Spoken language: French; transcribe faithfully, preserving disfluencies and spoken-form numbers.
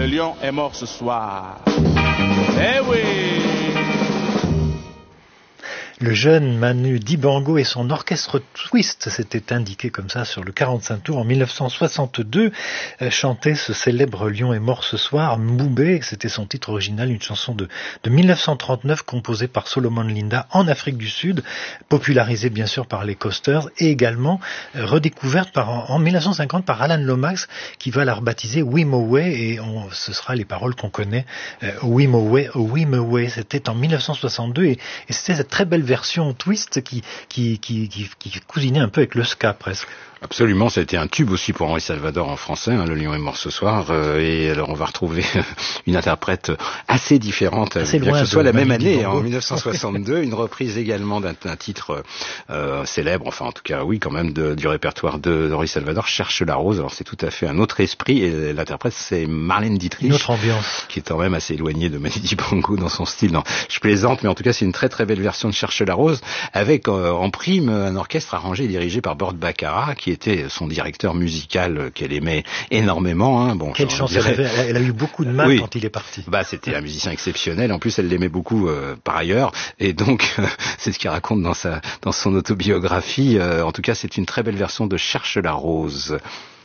lion est mort ce soir. Eh oui! Le jeune Manu Dibango et son orchestre Twist, c'était indiqué comme ça sur le quarante-cinq tours en mille neuf cent soixante-deux, euh, chantait ce célèbre Lion est mort ce soir, Mboubé, c'était son titre original, une chanson de, de mille neuf cent trente-neuf composée par Solomon Linda en Afrique du Sud, popularisée bien sûr par les Coasters et également euh, redécouverte par, en, en mille neuf cent cinquante par Alan Lomax qui va la rebaptiser Wimoweh et on, ce sera les paroles qu'on connaît, euh, Wimoweh, Wimoweh, c'était en mille neuf cent soixante-deux et, et c'était cette très belle version twist qui, qui, qui, qui, qui cousinait un peu avec le ska presque. Absolument, ça a été un tube aussi pour Henri Salvador en français, hein, Le Lion est mort ce soir, euh, et alors on va retrouver une interprète assez différente, assez bien que ce soit la même année, hein, en mille neuf cent soixante-deux, une reprise également d'un, d'un titre euh, célèbre, enfin en tout cas oui quand même, de, du répertoire de, d'Henri Salvador, Cherche la rose. Alors c'est tout à fait un autre esprit, et l'interprète c'est Marlène Dietrich, une autre ambiance, qui est quand même assez éloignée de Manu Dibango dans son style. Non, je plaisante, mais en tout cas c'est une très très belle version de Cherche la rose, avec euh, en prime un orchestre arrangé et dirigé par Burt Bacharach, qui était son directeur musical qu'elle aimait énormément. Hein. Bon, quelle chance dirais... elle avait, elle a eu beaucoup de mal oui. quand il est parti. Bah, c'était un musicien exceptionnel. En plus, elle l'aimait beaucoup euh, par ailleurs, et donc euh, c'est ce qu'il raconte dans sa, dans son autobiographie. Euh, en tout cas, c'est une très belle version de Cherche la rose.